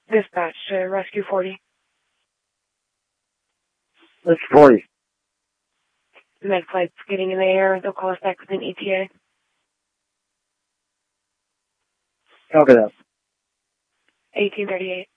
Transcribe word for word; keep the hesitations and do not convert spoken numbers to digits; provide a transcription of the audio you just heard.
Dispatch to Rescue forty. Rescue forty. Med flight's getting in the air. They'll call us back with an E T A. Copy that. eighteen thirty-eight.